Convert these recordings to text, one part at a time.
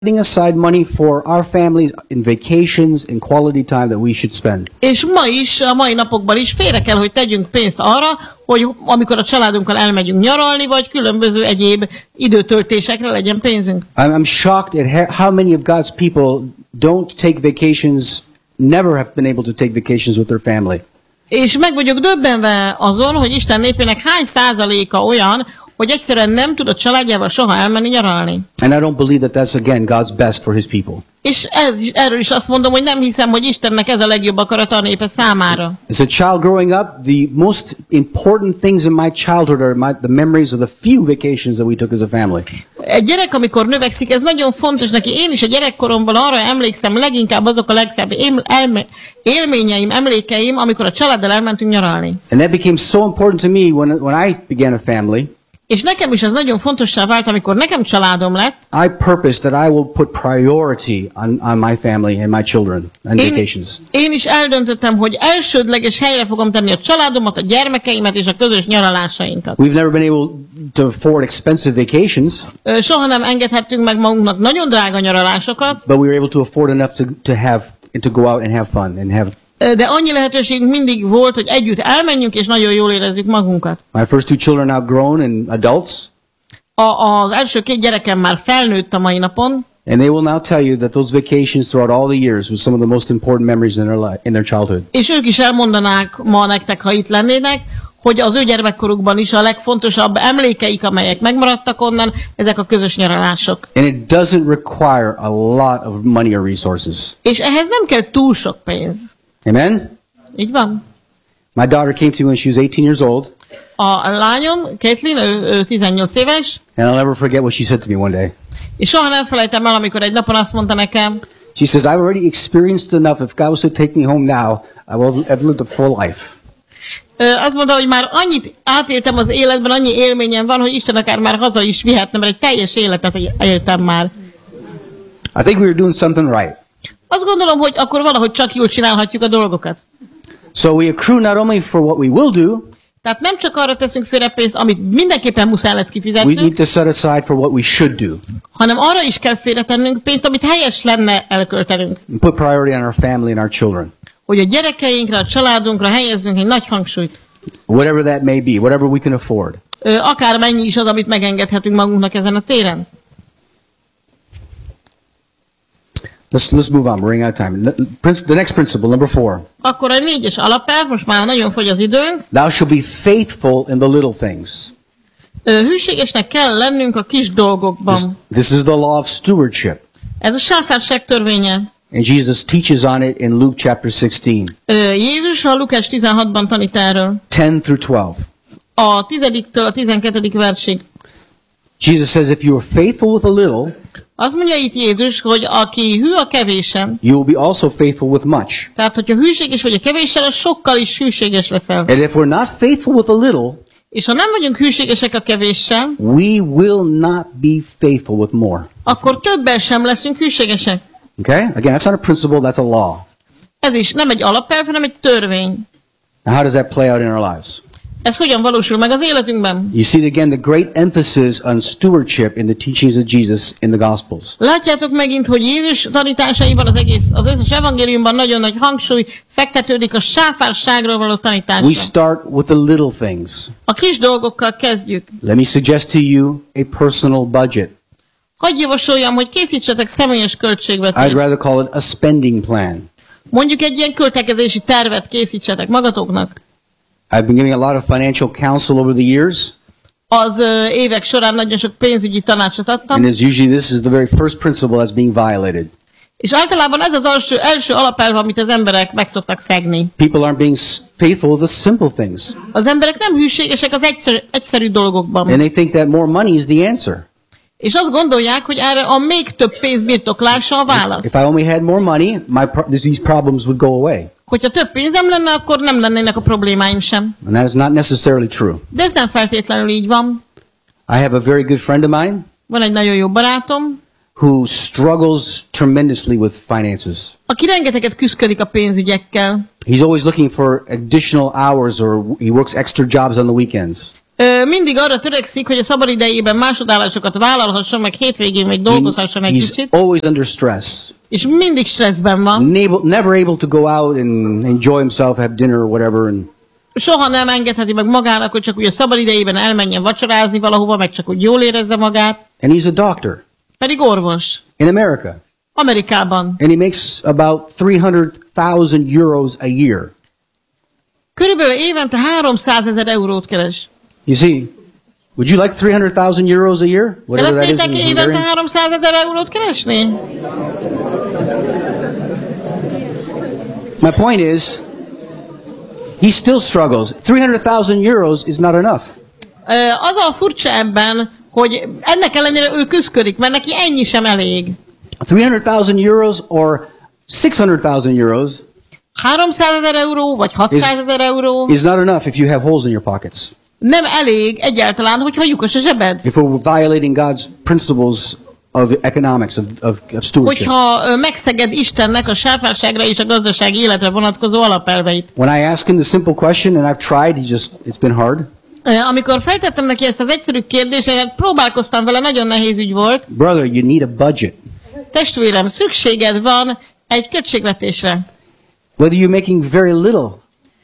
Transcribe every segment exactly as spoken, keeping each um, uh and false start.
Setting aside money for our families in vacations and quality time that we should spend. És ma is, a mai napokban is félre kell, hogy tegyünk pénzt arra, hogy amikor a családunkkal elmegyünk nyaralni, vagy különböző egyéb időtöltésekre legyen pénzünk. I'm, I'm shocked at how many of God's people don't take vacations, never have been able to take vacations with their family. És meg vagyok döbbenve azon, hogy Isten népének hány százaléka olyan, hogy egyszerűen nem tud a családjával soha elmenni nyaralni. And I don't believe that that's again God's best for his people. És ez, erről is azt mondom, hogy nem hiszem, hogy Istennek ez a legjobb akarata a népe számára. As a child growing up, the most important things in my childhood are my, the memories of the few vacations that we took as a family. Egy gyerek, amikor növekszik, ez nagyon fontos neki. Én is a gyerekkoromban arra emlékszem, leginkább azok a legszebb élményeim, emlékeim, amikor a családdal elmentünk nyaralni. And that became so important to me when, when I began a family. És nekem is ez nagyon fontossá vált, amikor nekem családom lett. I purpose that I will put priority on, on my family and my children and én, vacations. Én is eldöntöttem, hogy elsődleges helyre fogom tenni a családomat, a gyermekeimet és a közös nyaralásainkat. We've never been able to afford expensive vacations. Soha nem engedhettünk meg magunknak nagyon drága nyaralásokat. But we were able to afford enough to, to have to go out and have fun and have. De annyi lehetőségünk mindig volt, hogy együtt elmenjünk, és nagyon jól érezzük magunkat. My first two children are now grown and adults. A, az első két gyerekem már felnőtt a mai napon. And they will now tell you that those vacations throughout all the years were some of the most important memories in their life, in their childhood. És ők is elmondanák ma nektek, ha itt lennének, hogy az ő gyermekkorukban is a legfontosabb emlékeik, amelyek megmaradtak onnan, ezek a közös nyaralások. And it doesn't require a lot of money or resources. És ehhez nem kell túl sok pénz. Amen? Így van. My daughter came to me when she was eighteen years old. A lányom, Caitlin, ő, ő tizennyolc éves. And I'll never forget what she said to me one day. És soha nem felejtem el, amikor egy napon azt mondta nekem. She says, I've already experienced enough. If God was to take me home now, I will have lived a full life. Ö, azt mondta, hogy már annyit átéltem az életben, annyi élményem van, hogy Isten akár már haza is vihetne, mert egy teljes életet éltem már. I think we were doing something right. Azt gondolom, hogy akkor valahogy csak jól csinálhatjuk a dolgokat. So we accrue not only for what we will do, tehát nem csak arra teszünk félre pénzt, amit mindenképpen muszáj lesz kifizetnünk, we need to set aside for what we should do. hanem arra is kell félretennünk pénzt, amit helyes lenne elköltenünk. And put priority on our family and our children. Hogy a gyerekeinkre, a családunkra helyezzünk egy nagy hangsúlyt. Whatever that may be, whatever we can afford. Ö, akár mennyi is az, amit megengedhetünk magunknak ezen a téren. Let's, let's move on. We're running out of time. The next principle, number four. Akkor a négyes alapelv, most már nagyon fogy az időnk. Thou shalt be faithful in the little things. Ö, hűségesnek kell lennünk a kis dolgokban. This, this is the law of stewardship. Ez a sáfárság törvénye. And Jesus teaches on it in Luke chapter sixteen. Ö, Jézus a Lukács tizenhatban tanít erről. ten through twelve. A tizediktől a tizenkettedik versig. Jesus says, if you are faithful with a little, azt mondja itt Jézus, hogy aki hű a kevésen, you will be also faithful with much. Tehát, hogyha hűséges vagy a kevéssel, az sokkal is hűséges leszel. And if we're not faithful with a little, és ha nem vagyunk hűségesek a kevéssel, we will not be faithful with more. Akkor többel sem leszünk hűségesek. Okay? Again, that's not a principle, that's a law. Ez is nem egy alapelv, hanem egy törvény. Now, how does that play out in our lives? Ez hogyan valósul meg az életünkben? You see again the great emphasis on stewardship in the teachings of Jesus in the Gospels. Látjátok megint, hogy Jézus tanításaiban az egész, az összes evangéliumban nagyon nagy hangsúly fektetődik a sáfárságról való tanításra. We start with the little things. A kis dolgokkal kezdjük. Let me suggest to you a personal budget. Hadd javasoljam, hogy készítsetek személyes költségvetést. I'd rather call it a spending plan. Mondjuk egy ilyen költekezési tervet készítsetek magatoknak. I've been giving a lot of financial counsel over the years. Az uh, évek során nagyon sok pénzügyi tanácsot adtam. And it's usually this is the very first principle that's being violated. És általában ez az első, első alapelv, amit az emberek meg szoktak szegni. People aren't being faithful with the simple things. Az emberek nem hűségesek az egyszerű, egyszerű dolgokban. And they think that more money is the answer. És azt gondolják, hogy erre a még több pénz birtoklása a válasz. If I only had more money, my pro these problems would go away. Hogyha több pénzem lenne, akkor nem lennének a problémáim sem. And that is not necessarily true. De ez nem feltétlenül így van. I have a very good friend of mine. Van egy nagyon jó barátom, who struggles tremendously with finances. aki rengeteget küszködik a pénzügyekkel. He's always looking for additional hours or he works extra jobs on the weekends. Ö, mindig arra törekszik, hogy a szabadidejében másodállásokat vállalhasson, meg hétvégén még dolgozhasson egy He's kicsit, always under stress. és mindig stresszben van. Never, never able to go out and enjoy himself, have dinner or whatever. And Soha nem engedheti meg magának, hogy csak úgy a szabadidejében elmenjen vacsorázni valahova, meg csak úgy jól érezze magát. and he's a doctor Pedig orvos. in America. Amerikában. And he makes about three hundred thousand euros a year. Körülbelül évente háromszázezer eurót keres. You see, would you like three hundred thousand euros a year? Whatever that is Szeretnétek in évente Hungarian? háromszázezer eurót keresni? My point is, he still struggles. three hundred thousand euros is not enough. Ö, Az a furcsa ebben, hogy ennek ellenére ő küszködik, mert neki ennyi sem elég. three hundred thousand euros or six hundred thousand euros háromszázezer euró, vagy hatszázezer euró is not enough if you have holes in your pockets. nem elég egyáltalán, hogyha lyukas a zsebed. If we're violating God's principles of economics, of, of, of stewardship. Hogyha ö, megszeged Istennek a sáfárságra és a gazdasági életre vonatkozó alapelveit. When I ask him the simple question, and I've tried, he just, it's been hard. Ö, Amikor feltettem neki ezt az egyszerű kérdést, hát próbálkoztam vele, nagyon nehéz ügy volt. Brother, you need a budget. Testvérem, szükséged van egy költségvetésre. Whether you're making very little,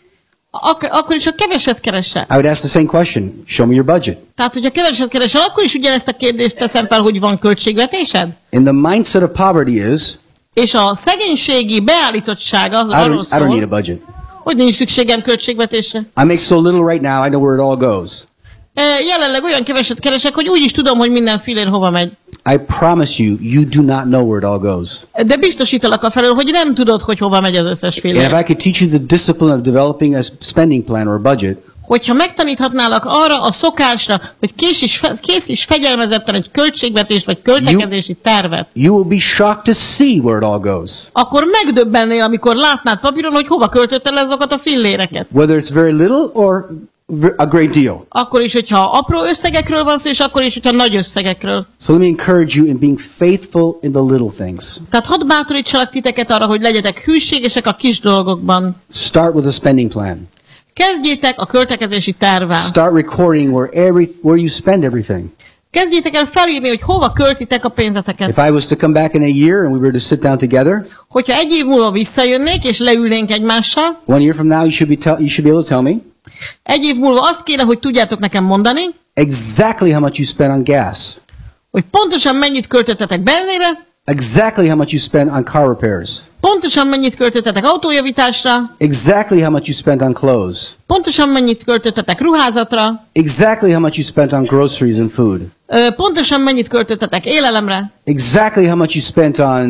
Ak- akkor is, ha keveset keresel. I would ask the same question. Show me your budget. Tehát, hogyha keveset keresel, akkor is ugyanezt a kérdést teszem fel, hogy van költségvetésed? And the mindset of poverty is, És a szegénységi beállítottsága az I arról don't, I don't need a szól, budget. hogy nincs szükségem költségvetésre. I make so little right now, I know where it all goes. E, Jelenleg olyan keveset keresek, hogy úgy is tudom, hogy minden fillér hova megy. I promise you, you do not know where it all goes. De biztosítalak a felől, hogy nem tudod, hogy hova megy az összes And if fillér. I could teach you the discipline of developing a spending plan or a budget, Hogyha megtaníthatnálak arra a szokásra, hogy kész és, fe- kész és fegyelmezetten egy költségvetést vagy költekezési tervet, you will be shocked to see where it all goes. akkor megdöbbennél, amikor látnád papíron, hogy hova költötted el azokat a filléreket. Whether it's very little or v- a great deal. Akkor is, hogyha apró összegekről van szó, és akkor is, hogyha nagy összegekről. So let me encourage you in being faithful in the little things. Tehát hadd bátorítsalak titeket arra, hogy legyetek hűségesek a kis dolgokban. Start with a spending plan. Kezdjétek a költekezési tervvel. Start recording where every where you spend everything. Kezdjétek el felírni, hogy hova költitek a pénzeteket. If I was to come back in a year and we were to sit down together, Hogyha egy év múlva visszajönnék, és leülnénk egymással, one year from now you should be tell, you should be able to tell me egy év múlva azt kéne, hogy tudjátok nekem mondani, exactly how much you spend on gas, hogy pontosan mennyit költöttetek benzinre, exactly how much you spend on car repairs, pontosan mennyit költöttetek autójavításra, exactly how much you spent on clothes, pontosan mennyit költöttetek ruházatra, exactly how much you spent on groceries and food, ö, pontosan mennyit költöttetek élelemre, exactly how much you spent on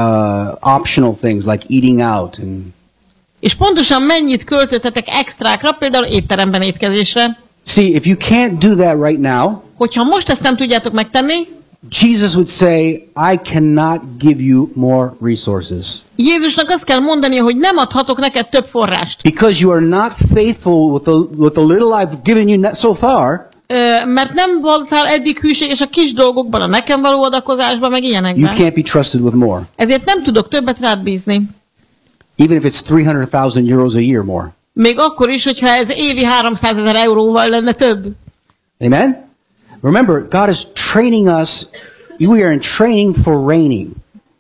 uh, optional things like eating out and és pontosan mennyit költöttetek extrákra, például étteremben étkezésre. see, if you can't do that right now, Hogyha most ezt nem tudjátok megtenni, Jesus would say, I cannot give you more resources Jézusnak azt kell mondania, hogy nem adhatok neked több forrást. because you are not faithful with the, with the little I've given you so far. Ö, mert nem voltál eddig hűséges a kis dolgokban, a nekem való adakozásban, meg You ilyenekben. can't be trusted with more, Ezért nem tudok többet rád bízni. even if it's three hundred thousand euros a year more. Még akkor is, hogyha ez évi háromszázezer euróval lenne több. Amen? Remember, God is training us. We are in training for reigning.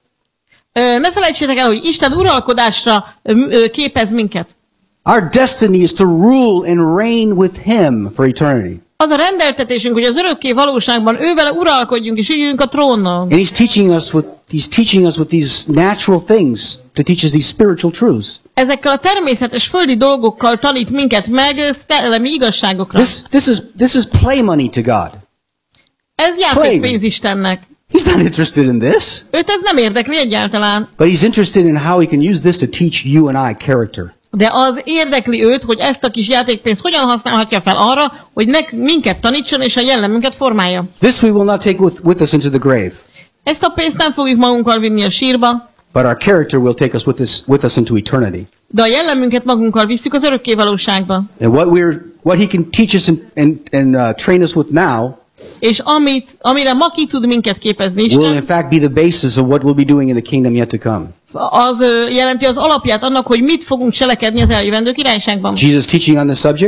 Ö, ne felejtsétek el, hogy Isten uralkodásra ö, ö, képez minket. Our destiny is to rule and reign with Him for eternity. Az a rendeltetésünk, hogy az örökké valóságban ővele uralkodjunk és üljünk a trónon. And He's teaching us with He's teaching us with these natural things to teach us these spiritual truths. Ezekkel a természetes földi dolgokkal tanít minket meg szellemi igazságokra. This this is this is play money to God. Ez játékpénz Istennek. He's not interested in this, Őt ez nem érdekli egyáltalán. but He's interested in how He can use this to teach you and I character. De az érdekli őt, hogy ezt a kis játékpénzt hogyan használhatja fel arra, hogy nek, minket tanítson és a jellemünket formálja. This we will not take with, with us into the grave, Ezt a pénzt nem fogjuk magunkkal vinni a sírba, but our character will take us with us with us into eternity. de a jellemünket magunkkal visszük az örökké valóságba. And what we're what He can teach us and and, and uh, train us with now És amit, amire ma ki tud minket képezni will in Isten, fact be the basis of what we'll be doing in the kingdom yet to come. az ö, jelenti az alapját annak, hogy mit fogunk cselekedni az eljövendő királyságban. Jesus teaching on this subject.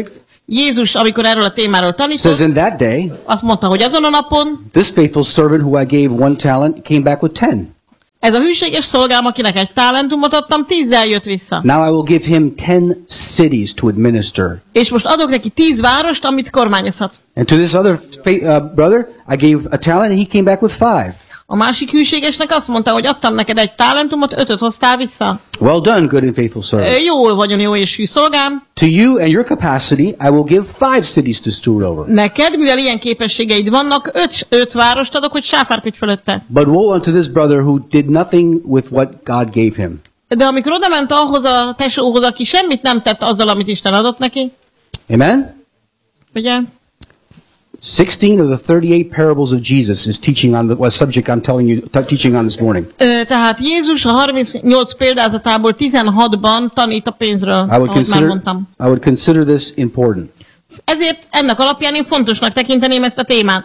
Jézus, amikor erről a témáról says tanított, in that day, azt mondta, hogy azon a napon this faithful servant who I gave one talent came back with ten. ez a hűséges szolgám, akinek egy talentumot adtam, tízzel jött vissza. Now I will give him ten cities to administer. És most adok neki tíz várost, amit kormányozhat. And to this other fa- uh, brother, I gave a talent and he came back with five. A másik hűségesnek azt mondta, hogy adtam neked egy talentumot, ötöt hoztál vissza. Well done, good and faithful servant. Ö, Jól vagyon, jó és hű szolgám. To you and your capacity, I will give five cities to steward over. Neked, mivel ilyen képességeid vannak, öt, öt várost adok, hogy sáfárkodj fölötte. But woe unto this brother who did nothing with what God gave him. De amikor oda ment ahhoz a tesóhoz, aki semmit nem tett azzal, amit Isten adott neki, Amen? ugye? sixteen of the thirty-eight parables of Jesus is teaching on the what subject I'm telling you, t- teaching on this morning. Ö, Tehát Jézus a harmincnyolc példázatából tizenhatban tanít a pénzről, I would ahogy már consider, mondtam. I would consider this important. Ezért ennek alapján én fontosnak tekinteném ezt a témát.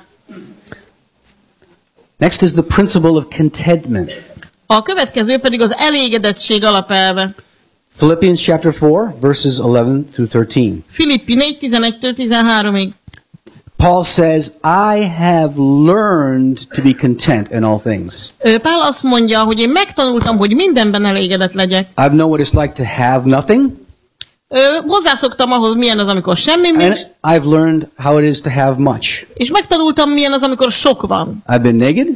Next is the principle of contentment. A következő pedig az elégedettség alapelve. Philippians chapter four, verses eleven through thirteen. Filippi négy tizenegytől tizenháromig. Paul says, I have learned to be content in all things. Ö, Pál azt mondja, hogy én megtanultam, hogy mindenben elégedett legyek. I know what it's like to have nothing, Ö, Hozzászoktam ahhoz, milyen az, amikor semmi nincs, and I've learned how it is to have much. és megtanultam, milyen az, amikor sok van. I've been naked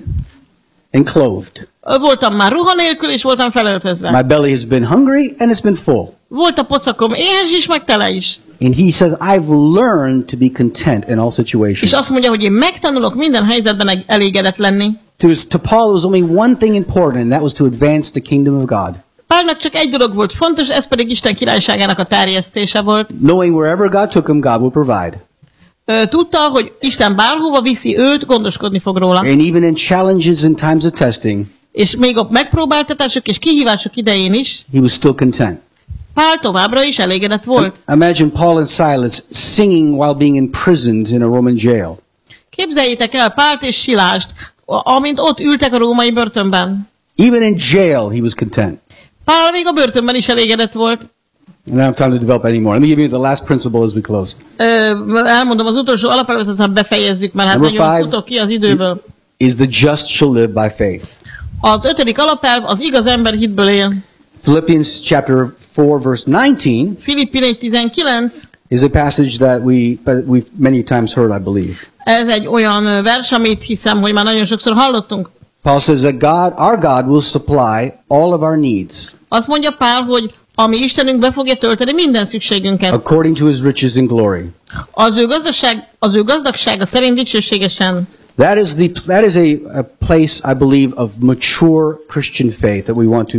and clothed. Ö, Voltam már ruha nélkül, és voltam felöltözve. My belly has been hungry and it's been full. Volt a pocakom éhes is, meg tele is. And he says, I've learned to be content in all És situations. azt mondja, hogy én megtanulok minden helyzetben egy elégedett lenni. To, to Paul, there was only one thing important, and that was to advance the kingdom of God. Pálnak csak egy dolog volt fontos, ez pedig Isten királyságának a terjesztése volt. Knowing wherever God took him, God will provide. Ö, Tudta, hogy Isten bárhova viszi őt, gondoskodni fog róla. And even in challenges and times of testing, És még a megpróbáltatások és kihívások idején is, he was still content. Pál továbbra is elégedett volt. Imagine Paul and Silas singing while being imprisoned in a Roman jail. Képzeljétek el Pált és Silást, a- amint ott ültek a római börtönben. Even in jail, he was content. Pál még a börtönben is elégedett volt. And I don't have time to develop anymore. Let me give you the last principle as we close. Ö, elmondom az utolsó alapelvet, aztán befejezzük, mert hát Number nagyon five. futok ki az időből. Is the just shall live by faith. Az ötödik alapelv, az igaz ember hitből él. Philippians chapter four, verse nineteen Filippi négy tizenkilenc, is a passage that we that we've many times heard, I believe. ez egy olyan ö, vers, amit hiszem, hogy már nagyon sokszor hallottunk. Paul says that God, our God, will supply all of our needs Azt mondja Pál, hogy a mi Istenünk be fogja tölteni minden szükségünket. according to his riches and glory. Az ő gazdaság, az ő gazdagsága szerint dicsőségesen. That is the that is a, a place, I believe, of mature Christian faith that we want to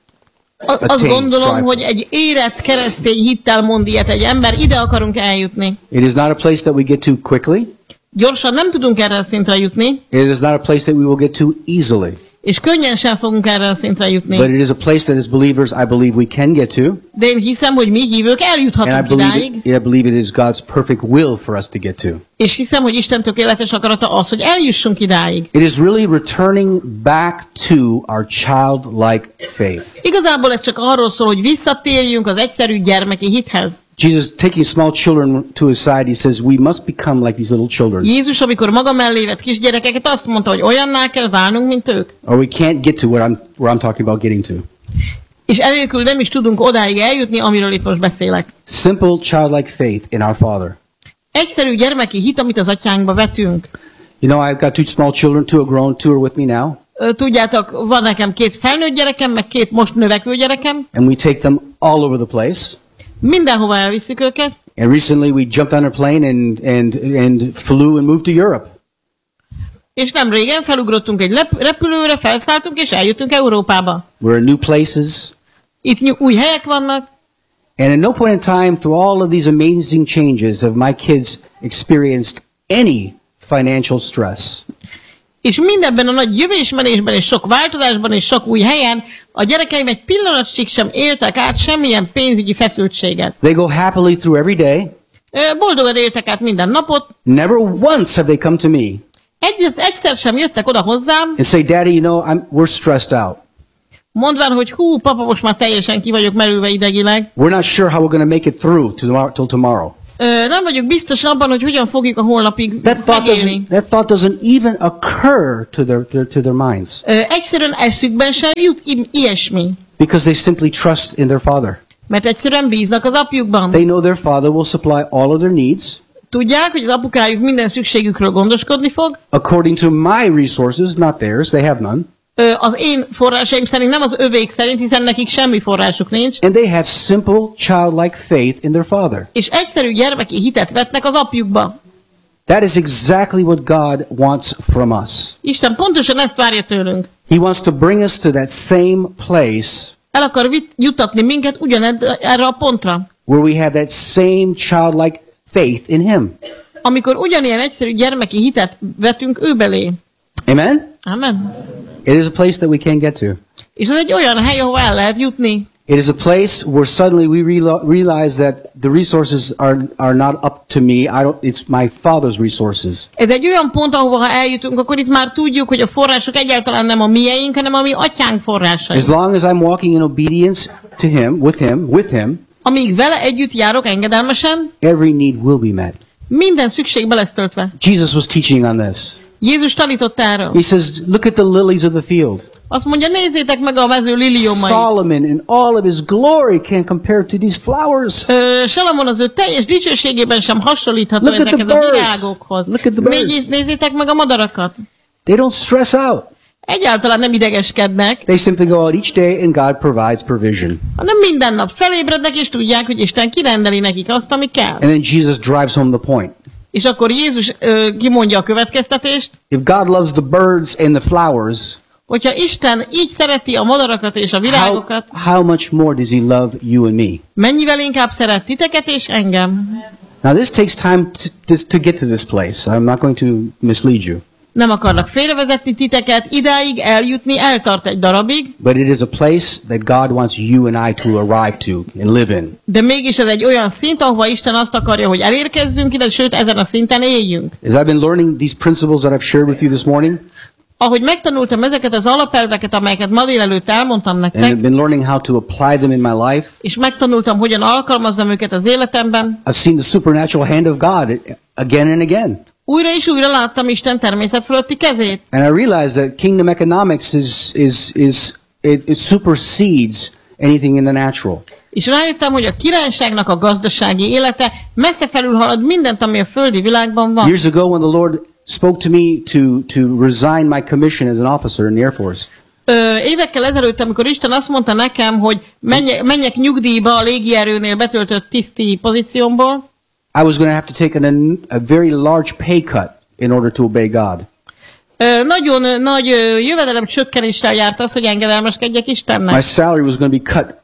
A- Azt attain, gondolom, strive hogy for. egy érett keresztény hittel mond ilyet egy ember, ide akarunk eljutni. It is not a place that we get to quickly. Gyorsan nem tudunk erre a szintre jutni, It is not a place that we will get to easily. és könnyen sem fogunk erre a szintre jutni. But it is a place that as believers, I believe we can get to. De én hiszem, hogy mi hívők And I eljuthatunk believe, idáig, it, I believe it is God's perfect will for us to get to. és hiszem, hogy Isten tökéletes akarata az, hogy eljussunk idáig. It is really returning back to our childlike faith. Igazából ez csak arról szól, hogy visszatérjünk az egyszerű gyermeki hithez. Jesus, taking small children to his side, he says, we must become like these little children, Jézus, amikor maga mellé vett kisgyerekeket, azt mondta, hogy olyanná kell válnunk, mint ők. or we can't get to what I'm, where I'm talking about getting to. És enélkül nem is tudunk odáig eljutni, amiről itt most beszélek. Simple childlike faith in our Father. Egyszerű gyermeki hit, amit az atyánkba vetünk. You know, I've got two small children, two are grown, two are with me now, Ö, Tudjátok, van nekem két felnőtt gyerekem, meg két most növekvő gyerekem. and we take them all over the place. Mindenhova elviszük őket. And recently we jumped on a plane and, and, and flew and moved to Europe. És nem régen felugrottunk egy lep- repülőre, felszálltunk, és eljöttünk Európába. We're in new places. Itt ny- új helyek vannak, And at no point in time through all of these amazing changes have my kids experienced any financial stress. és mindebben a nagy jövésmenésben, és sok változásban, és sok új helyen a gyerekeim egy pillanatig sem éltek át semmilyen pénzügyi feszültséget. They go happily through every day. Ö, Boldogan éltek át minden napot. Never once have they come to me Egy, egyszer sem jöttek oda hozzám, and say, Daddy, you know, I'm, we're stressed out. mondván, hogy hú, papa, most már teljesen ki vagyok merülve idegileg. We're not sure how we're going to make it through to tomorrow, till tomorrow. Ö, nem vagyok biztos abban, hogy hogyan fogjuk a holnapig That thought megélni. doesn't, that thought doesn't even occur to their, their, to their minds Ö, egyszerűen eszükben sem jut i- ilyesmi. because they simply trust in their Father. Mert egyszerűen bíznak az apjukban. They know their Father will supply all of their needs Tudják, hogy az apukájuk minden szükségükről gondoskodni fog. according to my resources, not theirs. They have none. Ö, az én forrásaim szerint, nem az övék szerint, hiszen nekik semmi forrásuk nincs. And they have simple, childlike faith in their Father. És egyszerű gyermeki hitet vetnek az apjukba. That is exactly what God wants from us. Isten pontosan ezt várja tőlünk. He wants to bring us to that same place El akar vit- jutatni minket ugyaned erre a pontra. where we have that same childlike faith in Him. Amikor ugyanilyen egyszerű gyermeki hitet vetünk ő belé. Amen? Amen. It is a place that we can get to. És ez egy olyan hely, ahol el lehet jutni. It is a place where suddenly we real- realize that the resources are, are not up to me. I don't, it's my Father's resources. Ez egy olyan pont, ahova ha eljutunk, akkor itt már tudjuk, hogy a források egyáltalán nem a mieink, hanem a mi atyánk forrásai. As long as I'm walking in obedience to Him, with Him, with Him, Amíg vele együtt járok engedelmesen, every need will be met. minden szükség be lesz töltve. Jesus was teaching on this. Jézus tanított erről. He says, look at the lilies of the field. Azt mondja, nézzétek meg a mező liliomait. Solomon in all of his glory can't compare to these flowers. Ö, Salamon az ő teljes dicsőségében sem hasonlítható Look at the ezekhez a birds. virágokhoz. Look at the birds. Négy- Nézzétek meg a madarakat. They don't stress out. Egyáltalán nem idegeskednek, They simply go out each day and God provides provision. hanem minden nap felébrednek, és tudják, hogy Isten kirendeli nekik azt, ami kell. And then Jesus drives home the point. És akkor Jézus ö, kimondja a következtetést, If God loves the birds and the flowers, hogyha Isten így szereti a madarakat és a how, virágokat, how much more does He love you and me? mennyivel inkább szeret titeket és engem. Now this takes time to, to, to get to this place. I'm not going to mislead you. Nem akarnak félrevezetni titeket, idáig eljutni eltart egy darabig, But it is a place that God wants you and I to arrive to and live in. de mégis ez egy olyan szint, ahova Isten azt akarja, hogy elérkezzünk ide, sőt ezen a szinten éljünk. As I've been learning these principles that I've shared with you this morning, Ahogy megtanultam ezeket az alapelveket, amelyeket ma délelőtt elmondtam and I've nektek, been learning how to apply them in my life, és megtanultam, hogyan alkalmazzam őket az életemben, I've seen the supernatural hand of God again and again. újra és újra láttam Isten természet fölötti kezét. And I realized that kingdom economics is, is, is, it, it supersedes anything in the natural. És rájöttem, hogy a királyságnak a gazdasági élete messze felülhalad mindent, ami a földi világban van. Years ago when the Lord spoke to me to, to resign my commission as an officer in the Air Force, Ö, évekkel ezelőtt, amikor Isten azt mondta nekem, hogy menjek, menjek nyugdíjba a légierőnél betöltött tiszti pozíciómból, I was going to have to take an, a very large pay cut in order to obey God. ö, nagyon nagy ö, jövedelem csökkenéssel járt az, hogy engedelmeskedjek My Istennek. salary was going to be cut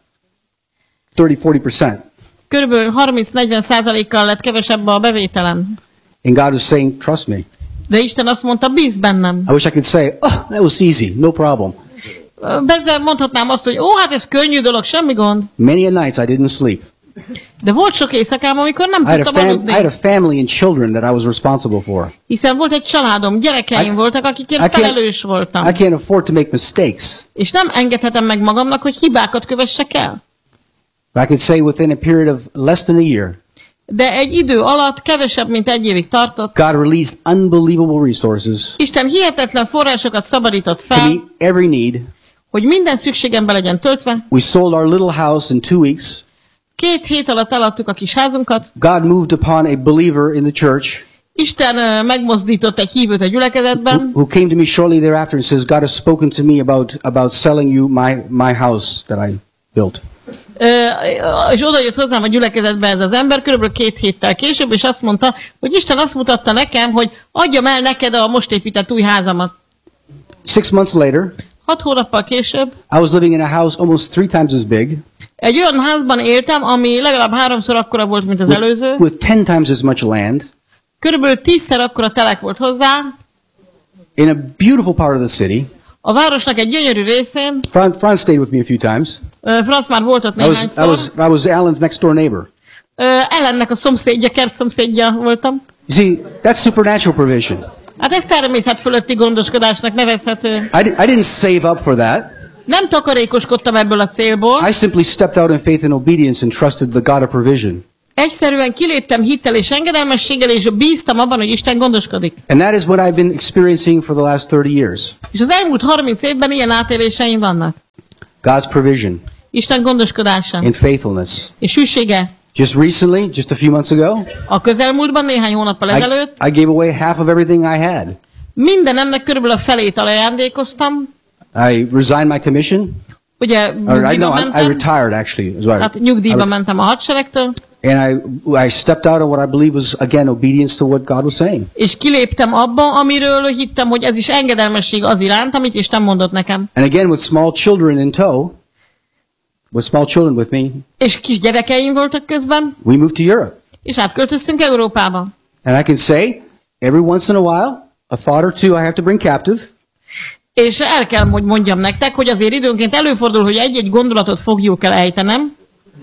thirty, forty percent. Körülbelül harminc-negyven százalékkal lett kevesebb a bevételem. And God was saying, trust me. De Isten azt mondta, bízz bennem. I wish I could say, oh, that was easy, no problem. Ö, Ezzel mondhatnám azt, hogy ó, hát ez könnyű dolog, semmi gond. Many a nights I didn't sleep. De volt sok éjszakám, amikor nem I had, a tudtam fam- I had a aludni. family and children that I was responsible for. Hiszen volt egy családom, gyerekeim I- voltak, I akikért can't- felelős voltam. I can't afford to make mistakes. És nem engedhetem meg magamnak, hogy hibákat kövessek el. But I could say within a period of less than a year, De egy idő alatt, kevesebb, mint egy évig tartott, God released unbelievable resources Isten hihetetlen forrásokat szabadított to fel, meet every need. hogy minden szükségembe legyen töltve. We sold our little house in two weeks. Két hét alatt eladtuk a kis házunkat. God moved upon a believer in the church Isten ö, megmozdított egy hívőt a gyülekezetben, who came to me shortly thereafter and says, God has spoken to me about, about selling you my, my house that I built. ö, és oda jött hozzám a gyülekezetbe ez az ember, körülbelül két héttel később, és azt mondta, hogy Isten azt mutatta nekem, hogy adjam el neked a most épített új házamat. Six months later, Hat hónappal később I was living in a house almost three times as big, egy olyan házban éltem, ami legalább háromszor akkora volt, mint az előző. with ten times as much land, Körülbelül tízszer akkora telek volt hozzá. in a beautiful part of the city. A városnak egy gyönyörű részén, Franz, Franz stayed with me a few times. ö, Franz már volt ott I was, I néhányszor. was, I was Alan's next door neighbor. Ö, Ellennek a szomszédja, kert szomszédja voltam. You see, that's supernatural provision. Hát ez természet fölötti gondoskodásnak nevezhető. I, di- I didn't save up for that. Nem takarékoskodtam ebből a célból. I simply stepped out in faith and obedience and trusted the God of provision. Egyszerűen kiléptem hittel és engedelmességgel, és bíztam abban, hogy Isten gondoskodik. And that is what I've been experiencing for the last thirty years. És az elmúlt harminc évben ilyen átéléseim vannak. God's provision Isten gondoskodása and faithfulness. és hűsége. Just recently, just a few months ago, A közelmúltban, néhány hónappal I, ezelőtt, I gave away half of everything I had. mindenemnek körülbelül a felét ajándékoztam. I resigned my commission. Ugye Or, I, nyugdíjba no, I, I mentem, retired actually. Is what hát I, nyugdíjba I, mentem a hadseregtől, and I, I stepped out on what I believe was, again, obedience to what God was saying. és kiléptem abba, amiről hittem, hogy ez is engedelmesség az iránt, amit Isten mondott nekem. And again, with small children in tow, with small children with me, És kis gyerekeim voltak közben, we moved to Europe. és átköltöztünk Európába. And I can say, every once in a while, a thought or two I have to bring captive. És el kell, hogy mondjam nektek, hogy azért időnként előfordul, hogy egy-egy gondolatot fogjuk kell ejtenem.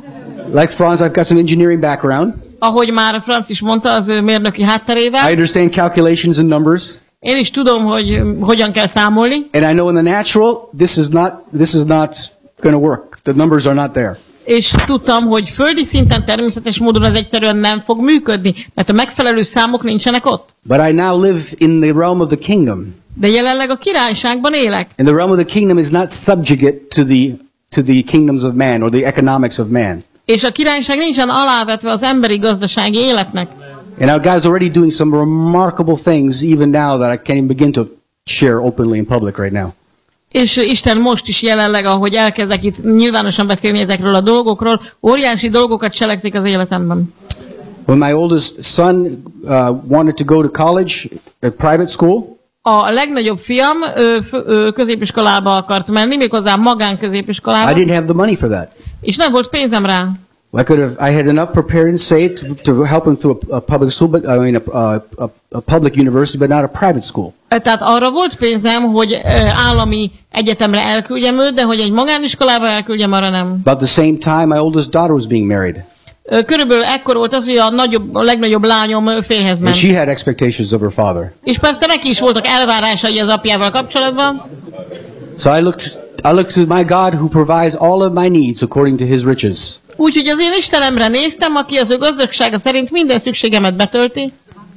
Like Franz, I've got some engineering background. Ahogy már Franz is mondta az ő mérnöki I hátterével. understand calculations and numbers. Én is tudom, hogy hogyan kell számolni. And I know in the natural, this is not, this is not going to work. The numbers are not there. És tudtam, hogy földi szinten természetes módon ez egyszerűen nem fog működni, mert a megfelelő számok nincsenek ott. But I now live in the realm of the kingdom. De jelenleg a királyságban élek. And the realm of the kingdom is not subjugate to the, to the kingdoms of man or the economics of man. És a királyság nincsen alávetve az emberi gazdasági életnek. And now God is already doing some remarkable things even now that I can't even begin to share openly in public right now. És Isten most is jelenleg, ahogy elkezdek itt nyilvánosan beszélni ezekről a dolgokról, óriási dolgokat cselekszik az életemben. When my oldest son uh, wanted to go to college at private school, A legnagyobb fiam ö, f- ö, középiskolába akart menni, méghozzá magánközépiskolába, I didn't have the money for that. és nem volt pénzem rá. I could have, I had enough prepared and saved to, to help him through a, a public school, but I mean a, a, a, a public university, but not a private school. Tehát arra volt pénzem, hogy ö, állami egyetemre elküldjem őt, de hogy egy magániskolába elküldjem, arra nem. About the same time, my oldest daughter was being married, Ö, Körülbelül ekkor volt az, hogy a, nagyobb, a legnagyobb lányom ö, férjhez and ment. she had expectations of her father. És persze neki is voltak elvárásai az apjával kapcsolatban. So I looked, I looked to my God who provides all of my needs according to His riches. Úgyhogy az én Istenemre néztem, aki az ő gazdagsága szerint minden szükségemet betölti.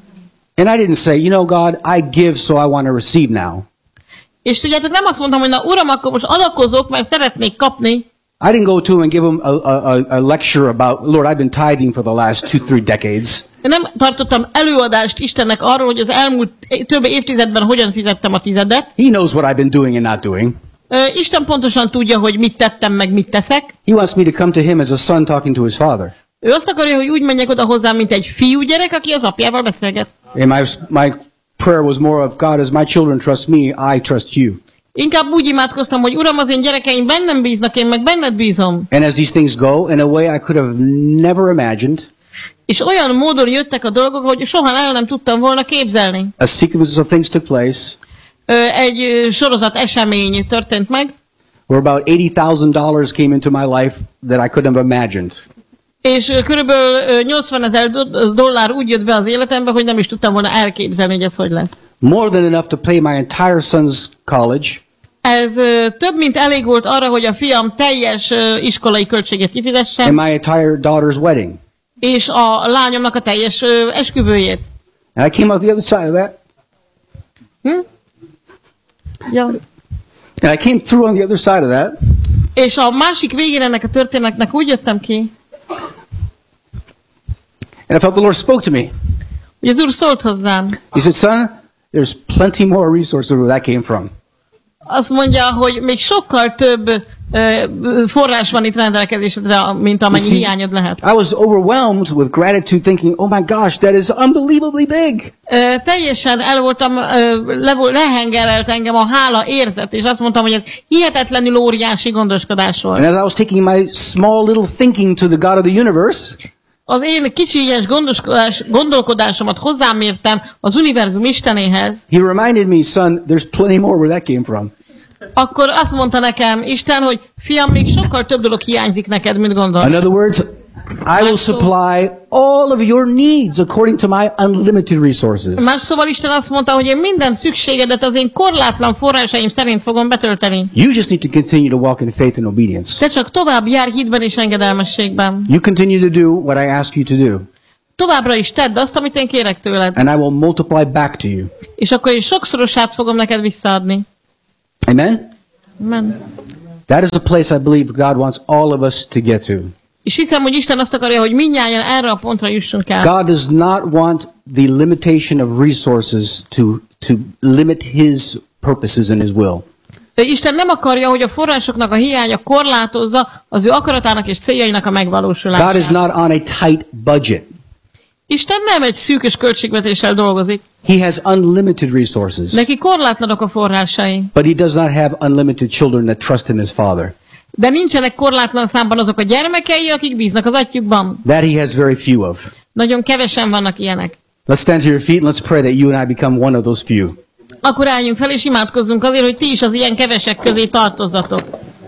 And I didn't say, you know, God, I give, so I want to receive now. És tudjátok, nem azt mondtam, hogy na uram, akkor most adakozok, mert szeretnék kapni. I didn't go to him and give him a, a, a- a lecture about, Lord, I've been tithing for the last two, three decades. Én nem tartottam előadást Istennek arról, hogy az elmúlt több évtizedben hogyan fizettem a tizedet. He knows what I've been doing and not doing. Ö, Isten pontosan tudja, hogy mit tettem, meg mit teszek. He wants me to come to him as a son talking to his father. Ő azt akarja, hogy úgy menjek oda hozzám, mint egy fiú gyerek, aki az apjával beszélget. And my, my prayer was more of, God, as my children trust me, I trust you. Inkább úgy imádkoztam, hogy uram, az én gyerekeim bennem bíznak, én meg benned bízom. And as these things go, in a way I could have never imagined, És olyan módon jöttek a dolgok, hogy soha el nem tudtam volna képzelni. a sequence of things took place Ö, Egy ö, sorozat esemény történt meg, where about eighty thousand dollars came into my life that I couldn't have imagined. és ö, körülbelül ö, nyolcvanezer do- dollár úgy jött be az életembe, hogy nem is tudtam volna elképzelni, hogy ez hogy lesz. More than enough to pay my entire son's college, Ez ö, több, mint elég volt arra, hogy a fiam teljes ö, iskolai költséget and kifizessem, my entire daughter's wedding. és a lányomnak a teljes ö, esküvőjét. And I came out the other side of that, Hm? Ja. and I came through on the other side of that, És a másik végén ennek a történetnek úgy jöttem ki, and I felt the Lord spoke to me. hogy az Úr szólt hozzám. He said, son, there's plenty more resources where that came from. Azt mondja, hogy még sokkal több ö, forrás van itt rendelkezésedre, mint amennyi You see, hiányod lehet. I was overwhelmed with gratitude thinking, oh my gosh, that is unbelievably big. Ö, teljesen el voltam, ö, le, lehengerelt engem a hála érzet, és azt mondtam, hogy ez hihetetlenül óriási gondoskodás And volt. as I was taking my small little thinking to the God of the universe, Az én kicsinyes gondoskodás, gondolkodásomat hozzámértem az univerzum Istenéhez, he reminded me, son, there's plenty more where that came from. akkor azt mondta nekem Isten, hogy fiam, még sokkal több dolog hiányzik neked, mint In gondol. other words, I will supply all of your needs according to my unlimited resources. Más szóval Isten azt mondta, hogy én minden szükségedet az én korlátlan forrásaim szerint fogom betölteni. You just need to continue to walk in faith and obedience. Te csak tovább jár hitben és engedelmességben. You continue to do what I ask you to do. Továbbra is tedd azt, amit én kérek tőled. And I will multiply back to you. És akkor én sokszorosát fogom neked visszaadni. Amen? Amen. That is a place I believe God wants all of us to get to. És hiszem, hogy Isten azt akarja, hogy mindnyájan erre a pontra jussunk el. God does not want the limitation of resources to, to limit His purposes and His will. Isten nem akarja, hogy a forrásoknak a hiánya korlátozza az ő akaratának és céljainak a megvalósulását. God is not on a tight budget. Isten nem egy szűkös költségvetéssel dolgozik. He has unlimited resources. Neki korlátlanok a forrásai. But He does not have unlimited children that trust in His Father. De nincsenek korlátlan számban azok a gyermekei, akik bíznak az atyukban. That He has very few of. Nagyon kevesen vannak ilyenek. Let's stand to your feet and let's pray that you and I become one of those few. Akkor álljunk fel és imádkozzunk azért, hogy ti is az ilyen kevesek közé tartozzatok.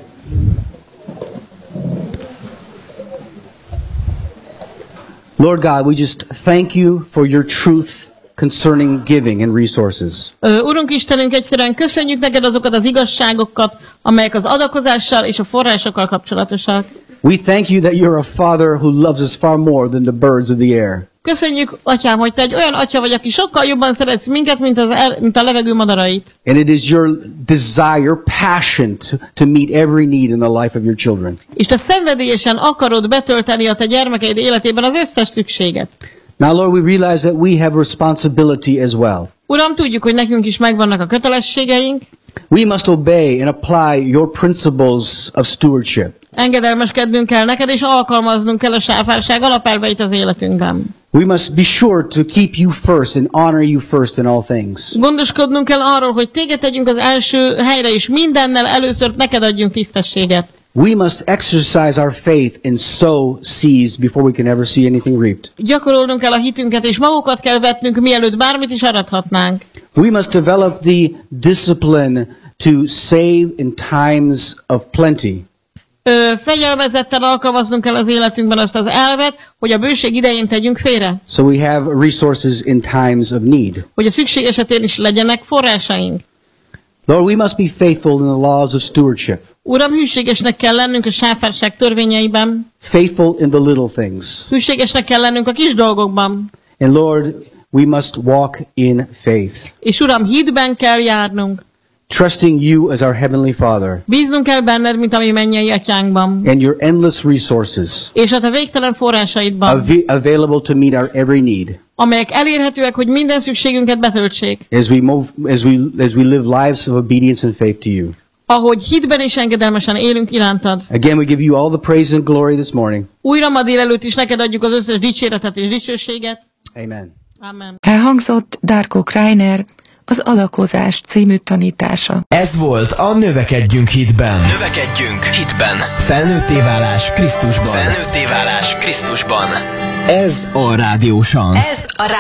Lord God, we just thank you for your truth concerning giving and resources. Ö, Urunk Istenünk, egyszerűen köszönjük neked azokat az igazságokat, amelyek az adakozással és a forrásokkal kapcsolatosak. We thank you that you're a Father who loves us far more than the birds of the air. Köszönjük, Atyám, hogy te egy olyan atya vagy, aki sokkal jobban szeretsz minket, mint, az el, mint a levegő madarait. And it is your desire, your passion to, to meet every need in the life of your children. És te szenvedélyesen akarod betölteni a te gyermekeid életében az összes szükséget. Now, Lord, we realize that we have responsibility as well. Uram, tudjuk, hogy nekünk is megvannak a kötelességeink. We must obey and apply your principles of stewardship. Engedelmeskednünk kell neked, és alkalmaznunk kell a sáfárság alapelveit az életünkben. We must be sure to keep you first and honor you first in all things. Gondoskodnunk kell arról, hogy téged tegyünk az első helyre, és mindennel először neked adjunk tisztességet. We must exercise our faith and sow seeds before we can ever see anything reaped. Gyakorolnunk kell a hitünket, és magukat kell vetnünk, mielőtt bármit is arathatnánk. We must develop the discipline to save in times of plenty. Ö, fegyelmezetten alkalmaznunk kell az életünkben azt az elvet, hogy a bőség idején tegyünk félre. So we have resources in times of need. Hogy a szükség esetén is legyenek forrásaink. Lord, we must be faithful in the laws of stewardship. Uram, hűségesnek kell lennünk a sáfárság törvényeiben. Faithful in the little things. Hűségesnek kell lennünk a kis dolgokban. And Lord, we must walk in faith. És Uram, hitben kell járnunk. Trusting you as our Heavenly Father. Bíznunk kell benned, mint a mi mennyei atyánkban. And your endless resources. És a te végtelen forrásaidban. Av- available to meet our every need. Amelyek elérhetőek, hogy minden szükségünket betöltsék. As we move, as we, as we live lives of obedience and faith to you. Ahogy hitben és engedelmesen élünk irántad. Again, we give you all the praise and glory this morning. Újra ma délelőtt is neked adjuk az összes dicséretet és dicsőséget. Amen. Amen. Elhangzott Darko Kreiner az Adakozás című tanítása. Ez volt a Növekedjünk hitben. Növekedjünk hitben. Felnőtté válás Krisztusban. Felnőtté válás Krisztusban. Ez a Rádió Szansz. Ez a